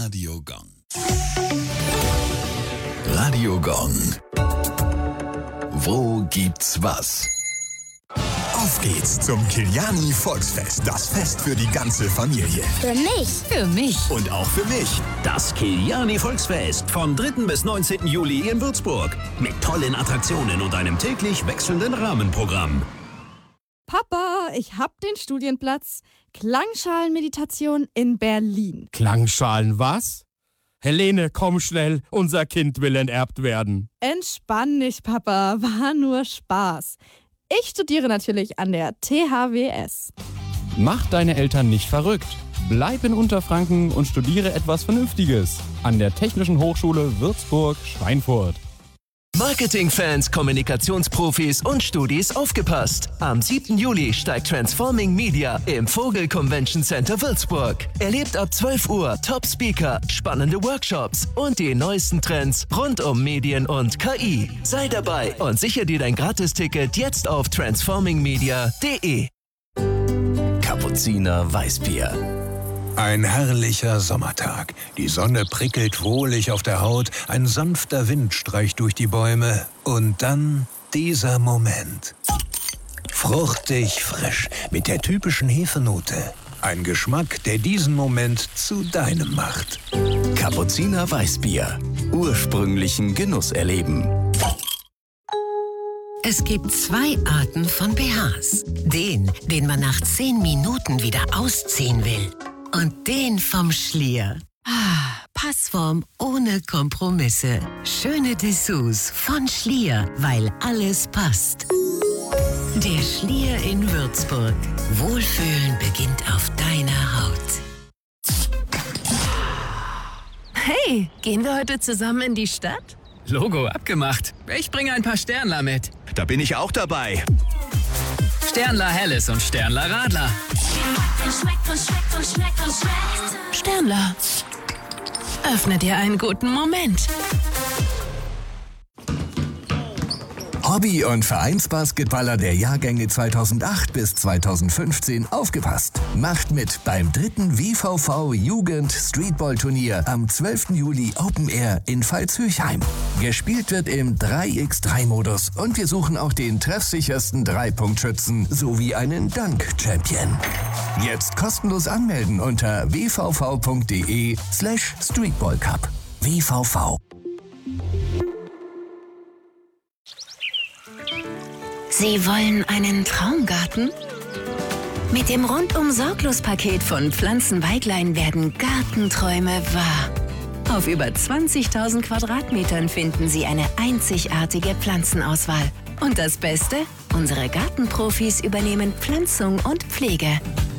Radio Gong. Radio Gong. Wo gibt's was? Auf geht's zum Kiliani Volksfest. Das Fest für die ganze Familie. Für mich. Für mich. Und auch für mich. Das Kiliani Volksfest vom 3. bis 19. Juli in Würzburg. Mit tollen Attraktionen und einem täglich wechselnden Rahmenprogramm. Papa, ich hab den Studienplatz. Klangschalenmeditation in Berlin. Klangschalen was? Helene, komm schnell, unser Kind will enterbt werden. Entspann dich, Papa, war nur Spaß. Ich studiere natürlich an der THWS. Mach deine Eltern nicht verrückt. Bleib in Unterfranken und studiere etwas Vernünftiges an der Technischen Hochschule Würzburg-Schweinfurt. Marketingfans, Kommunikationsprofis und Studis aufgepasst. Am 7. Juli steigt Transforming Media im Vogel Convention Center Würzburg. Erlebt ab 12 Uhr Top-Speaker, spannende Workshops und die neuesten Trends rund um Medien und KI. Sei dabei und sichere dir dein Gratisticket jetzt auf transformingmedia.de. Kapuziner Weißbier. Ein herrlicher Sommertag. Die Sonne prickelt wohlig auf der Haut, ein sanfter Wind streicht durch die Bäume und dann dieser Moment. Fruchtig frisch mit der typischen Hefenote. Ein Geschmack, der diesen Moment zu deinem macht. Kapuziner Weißbier. Ursprünglichen Genuss erleben. Es gibt 2 Arten von BHs. Den man nach 10 Minuten wieder ausziehen will. Und den vom Schlier. Passform ohne Kompromisse. Schöne Dessous von Schlier, weil alles passt. Der Schlier in Würzburg. Wohlfühlen beginnt auf deiner Haut. Hey, gehen wir heute zusammen in die Stadt? Logo abgemacht. Ich bringe ein paar Sternler mit. Da bin ich auch dabei. Sternler Helles und Sternler Radler. Sternler. Öffne dir einen guten Moment. Hobby- und Vereinsbasketballer der Jahrgänge 2008 bis 2015 aufgepasst. Macht mit beim 3. WVV Jugend Streetball-Turnier am 12. Juli Open Air in Pfalz-Höchheim. Gespielt wird im 3x3-Modus und wir suchen auch den treffsichersten 3-Punkt-Schützen sowie einen Dunk-Champion. Jetzt kostenlos anmelden unter wvv.de/Streetballcup. WVV. Sie wollen einen Traumgarten? Mit dem Rundum-Sorglos-Paket von Pflanzenweiglein werden Gartenträume wahr. Auf über 20.000 Quadratmetern finden Sie eine einzigartige Pflanzenauswahl. Und das Beste? Unsere Gartenprofis übernehmen Pflanzung und Pflege.